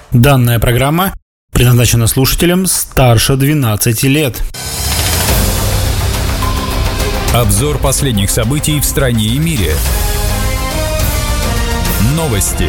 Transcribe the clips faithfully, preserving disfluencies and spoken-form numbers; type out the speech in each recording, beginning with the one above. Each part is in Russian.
Данная программа предназначена слушателям старше двенадцати лет. Обзор последних событий в стране и мире. Новости.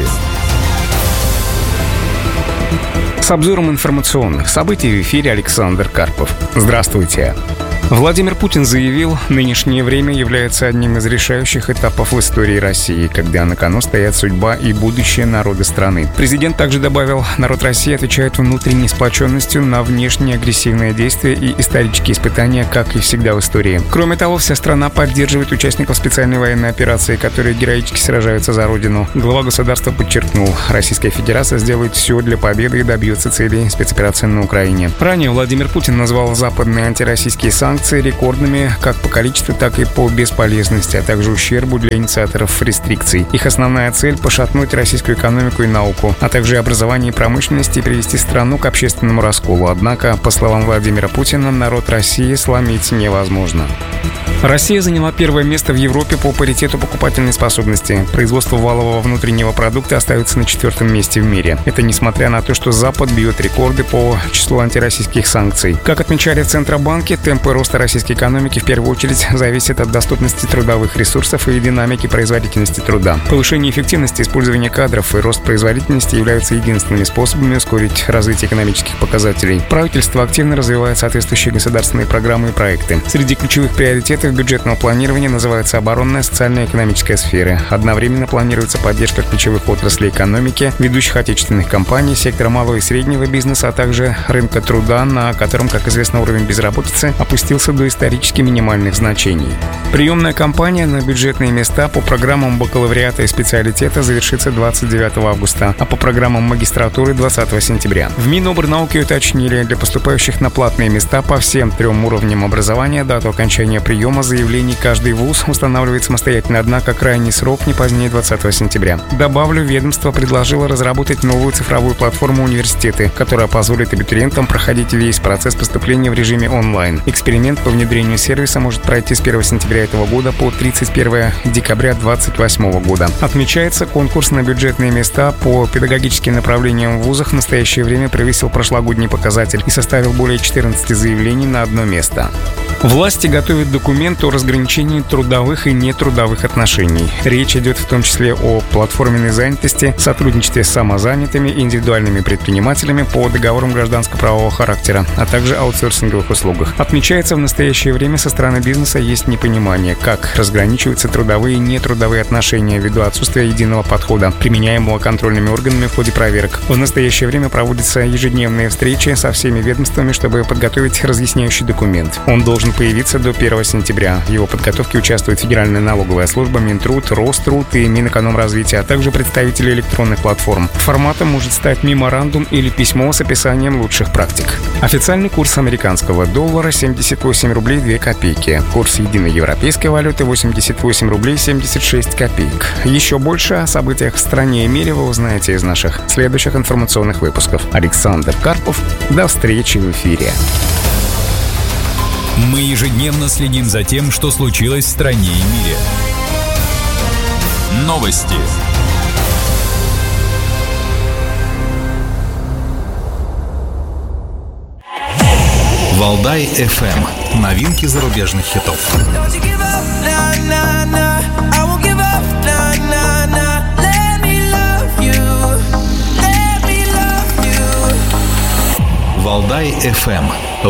С обзором информационных событий в эфире Александр Карпов. Здравствуйте. Владимир Путин заявил, нынешнее время является одним из решающих этапов в истории России, когда на кону стоят судьба и будущее народа страны. Президент также добавил, народ России отвечает внутренней сплоченностью на внешние агрессивные действия и исторические испытания, как и всегда в истории. Кроме того, вся страна поддерживает участников специальной военной операции, которые героически сражаются за родину. Глава государства подчеркнул, Российская Федерация сделает все для победы и добьется целей спецоперации на Украине. Ранее Владимир Путин назвал западные антироссийские санкции рекордными как по количеству, так и по бесполезности, а также ущербу для инициаторов рестрикций. Их основная цель – пошатнуть российскую экономику и науку, а также образование и промышленность и привести страну к общественному расколу. Однако, по словам Владимира Путина, народ России сломить невозможно. Россия заняла первое место в Европе по паритету покупательной способности. Производство валового внутреннего продукта остается на четвертом месте в мире. Это несмотря на то, что Запад бьет рекорды по числу антироссийских санкций. Как отмечали в Центробанке, темпы роста российской экономики в первую очередь зависят от доступности трудовых ресурсов и динамики производительности труда. Повышение эффективности использования кадров и рост производительности являются единственными способами ускорить развитие экономических показателей. Правительство активно развивает соответствующие государственные программы и проекты. Среди ключевых приоритетов бюджетного планирования называется оборонная, социальная и экономическая сферы. Одновременно планируется поддержка ключевых отраслей экономики, ведущих отечественных компаний, сектора малого и среднего бизнеса, а также рынка труда, на котором, как известно, уровень безработицы опустился до исторически минимальных значений. Приемная кампания на бюджетные места по программам бакалавриата и специалитета завершится двадцать девятого августа, а по программам магистратуры двадцатого сентября. В Минобрнауки уточнили, для поступающих на платные места по всем трем уровням образования дату окончания приема заявлений каждый вуз устанавливает самостоятельно, однако крайний срок не позднее двадцатого сентября. Добавлю, ведомство предложило разработать новую цифровую платформу университеты, которая позволит абитуриентам проходить весь процесс поступления в режиме онлайн. Эксперимент по внедрению сервиса может пройти с первого сентября этого года по тридцать первого декабря две тысячи двадцать восьмого года. Отмечается, конкурс на бюджетные места по педагогическим направлениям в вузах в настоящее время превысил прошлогодний показатель и составил более четырнадцати заявлений на одно место. Власти готовят документ о разграничении трудовых и нетрудовых отношений. Речь идет в том числе о платформенной занятости, сотрудничестве с самозанятыми и индивидуальными предпринимателями по договорам гражданско-правового характера, а также аутсорсинговых услугах. Отмечается, в настоящее время со стороны бизнеса есть непонимание, как разграничиваются трудовые и нетрудовые отношения ввиду отсутствия единого подхода, применяемого контрольными органами в ходе проверок. В настоящее время проводятся ежедневные встречи со всеми ведомствами, чтобы подготовить разъясняющий документ. Он должен появиться до первого сентября. В его подготовке участвует Федеральная налоговая служба, Минтруд, Роструд и Минэкономразвития, а также представители электронных платформ. Форматом может стать меморандум или письмо с описанием лучших практик. Официальный курс американского доллара семьдесят восемь рублей две копейки. Курс единой европейской валюты восемьдесят восемь рублей семьдесят шесть копеек. Еще больше о событиях в стране и мире вы узнаете из наших следующих информационных выпусков. Александр Карпов. До встречи в эфире. Мы ежедневно следим за тем, что случилось в стране и мире. Новости. Валдай эф эм. Новинки зарубежных хитов. Валдай эф эм.